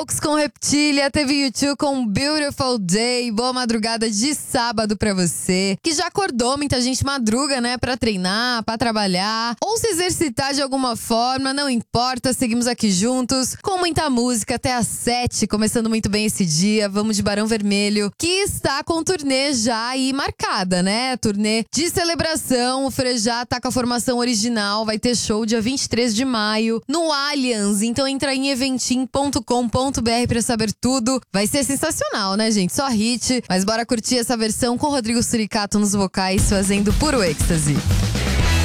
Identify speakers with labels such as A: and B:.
A: Strokes com Reptilia, teve U2 com Beautiful Day. Boa madrugada de sábado pra você que já acordou, muita gente madruga, né, pra treinar, pra trabalhar ou se exercitar de alguma forma, não importa, seguimos aqui juntos com muita música até às 7, começando muito bem esse dia. Vamos de Barão Vermelho, que está com turnê já aí marcada, né, turnê de celebração. O Frejá tá com a formação original, vai ter show dia 23 de maio no Allianz, então entra em eventim.com.br pra saber tudo. Vai ser sensacional, né, gente? Só hit. Mas bora curtir essa versão com Rodrigo Suricato nos vocais, fazendo puro êxtase.